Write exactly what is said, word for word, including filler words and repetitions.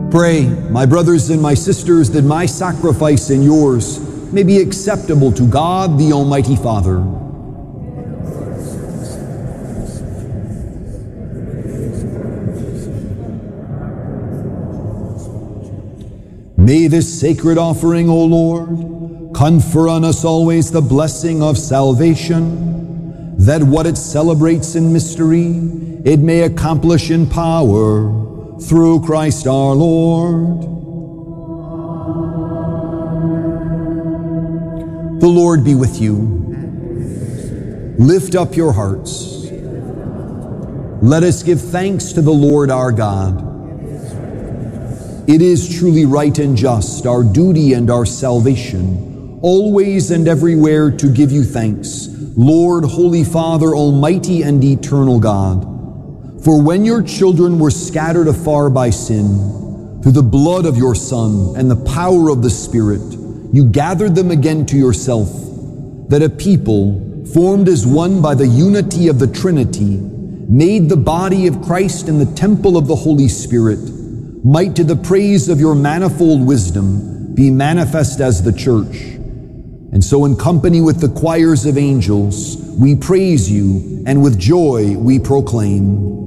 Pray, my brothers and my sisters, that my sacrifice and yours may be acceptable to God, the Almighty Father. May this sacred offering, O Lord, confer on us always the blessing of salvation, that what it celebrates in mystery, it may accomplish in power, through Christ our Lord. The Lord be with you. Lift up your hearts. Let us give thanks to the Lord our God. It is truly right and just, our duty and our salvation, always and everywhere to give you thanks, Lord, Holy Father, Almighty and Eternal God. For when your children were scattered afar by sin, through the blood of your Son and the power of the Spirit, you gathered them again to yourself, that a people, formed as one by the unity of the Trinity, made the body of Christ in the temple of the Holy Spirit, might to the praise of your manifold wisdom be manifest as the Church. And so in company with the choirs of angels, we praise you, and with joy we proclaim.